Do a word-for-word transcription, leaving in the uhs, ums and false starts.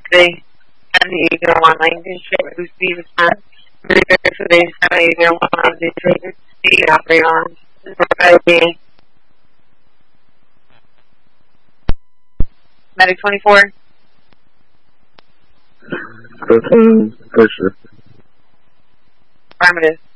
today. And the eight zero one Lancashire, who's the response. Repair today, seven eight zero one on the trigger. The operator on. Okay. Medic twenty-four. That's, um, for sure. Affirmative.